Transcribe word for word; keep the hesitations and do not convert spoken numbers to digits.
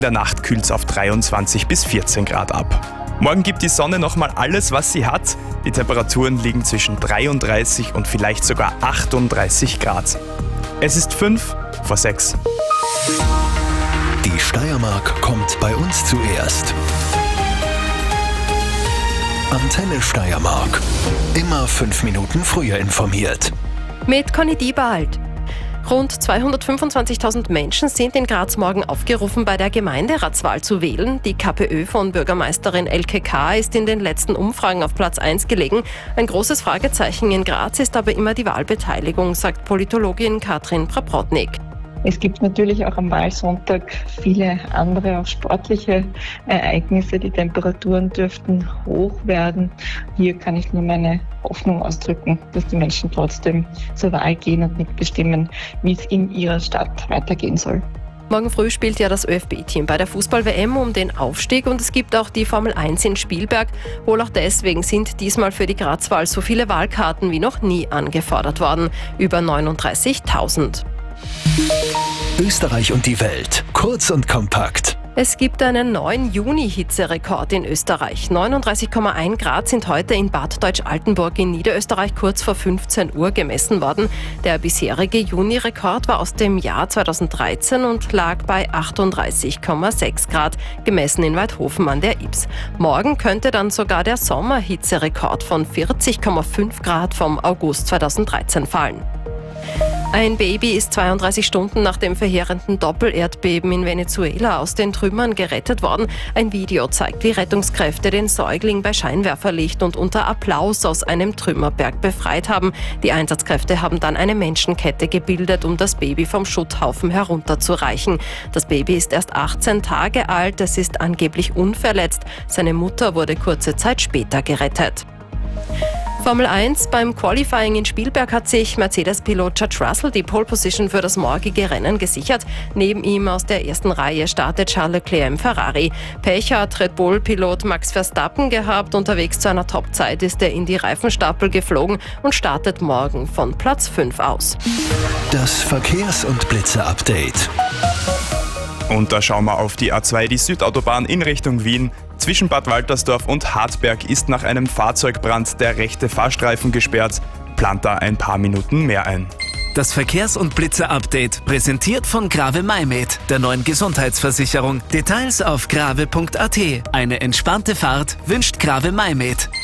In der Nacht kühlt es auf dreiundzwanzig bis vierzehn Grad ab. Morgen gibt die Sonne nochmal alles, was sie hat. Die Temperaturen liegen zwischen dreiunddreißig und vielleicht sogar achtunddreißig Grad. Es ist fünf vor sechs. Die Steiermark kommt bei uns zuerst. Antenne Steiermark. Immer fünf Minuten früher informiert. Mit Conny Diebald. Rund zweihundertfünfundzwanzigtausend Menschen sind in Graz morgen aufgerufen, bei der Gemeinderatswahl zu wählen. Die KPÖ von Bürgermeisterin Elke K. ist in den letzten Umfragen auf Platz eins gelegen. Ein großes Fragezeichen in Graz ist aber immer die Wahlbeteiligung, sagt Politologin Katrin Praprotnik. Es gibt natürlich auch am Wahlsonntag viele andere, auch sportliche Ereignisse. Die Temperaturen dürften hoch werden. Hier kann ich nur meine Hoffnung ausdrücken, dass die Menschen trotzdem zur Wahl gehen und mitbestimmen, wie es in ihrer Stadt weitergehen soll. Morgen früh spielt ja das ÖFB-Team bei der Fußball-W M um den Aufstieg und es gibt auch die Formel eins in Spielberg. Wohl auch deswegen sind diesmal für die Graz-Wahl so viele Wahlkarten wie noch nie angefordert worden. Über neununddreißigtausend. Österreich und die Welt. Kurz und kompakt. Es gibt einen neuen Juni-Hitzerekord in Österreich. neununddreißig Komma eins Grad sind heute in Bad Deutsch-Altenburg in Niederösterreich kurz vor fünfzehn Uhr gemessen worden. Der bisherige Juni-Rekord war aus dem Jahr zweitausenddreizehn und lag bei achtunddreißig Komma sechs Grad, gemessen in Weidhofen an der Ybbs. Morgen könnte dann sogar der Sommer-Hitzerekord von vierzig Komma fünf Grad vom August zweitausenddreizehn fallen. Ein Baby ist zweiunddreißig Stunden nach dem verheerenden Doppelerdbeben in Venezuela aus den Trümmern gerettet worden. Ein Video zeigt, wie Rettungskräfte den Säugling bei Scheinwerferlicht und unter Applaus aus einem Trümmerberg befreit haben. Die Einsatzkräfte haben dann eine Menschenkette gebildet, um das Baby vom Schutthaufen herunterzureichen. Das Baby ist erst achtzehn Tage alt, es ist angeblich unverletzt. Seine Mutter wurde kurze Zeit später gerettet. Formel eins. Beim Qualifying in Spielberg hat sich Mercedes-Pilot George Russell die Pole Position für das morgige Rennen gesichert. Neben ihm aus der ersten Reihe startet Charles Leclerc im Ferrari. Pech hat Red Bull-Pilot Max Verstappen gehabt. Unterwegs zu einer Topzeit ist er in die Reifenstapel geflogen und startet morgen von Platz fünf aus. Das Verkehrs- und Blitzer-Update. Und da schauen wir auf die A zwei, die Südautobahn in Richtung Wien. Zwischen Bad Waltersdorf und Hartberg ist nach einem Fahrzeugbrand der rechte Fahrstreifen gesperrt. Plant da ein paar Minuten mehr ein. Das Verkehrs- und Blitzer-Update, präsentiert von Grave Maimed, der neuen Gesundheitsversicherung. Details auf grave punkt at. Eine entspannte Fahrt wünscht Grave Maimed.